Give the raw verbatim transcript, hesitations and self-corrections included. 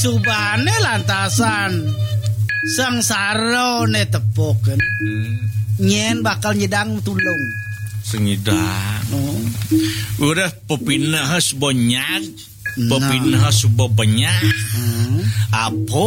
subane lantasan sangsara ne tepoken. Hmm. Nyen bakal nyedang tulung. Sengidang. Oh. Udah pepinah banyak, pepinah banyak. Hmm. Apa